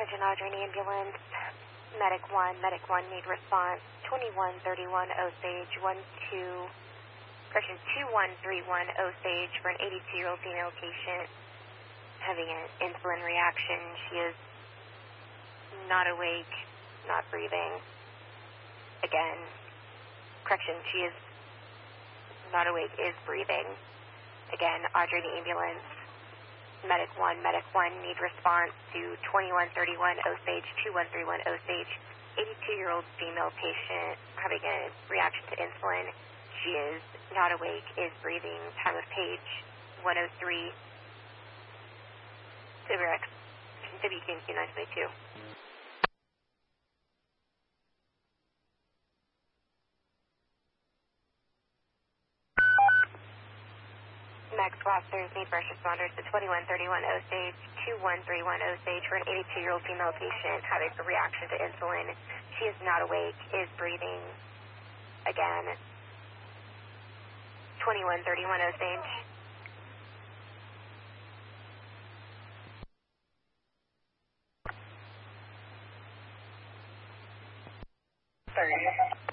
Sergeant Audrey ambulance. Medic 1 need response. 2131 Osage 2131 Osage for an 82-year-old female patient having an insulin reaction. She is not awake, not breathing. Again, correction, she is not awake, is breathing. Again, Audrey the ambulance. Medic 1 need response to 2131 Osage 2131 Osage. 82-year-old female patient having a reaction to insulin. She is not awake, is breathing. Time of page 103. WQNQ 922. Next officers need first responders to 2131 Osage 2131 Osage for an 82-year-old female patient having a reaction to insulin. She is not awake, is breathing. Again, 2131 Osage. Sorry.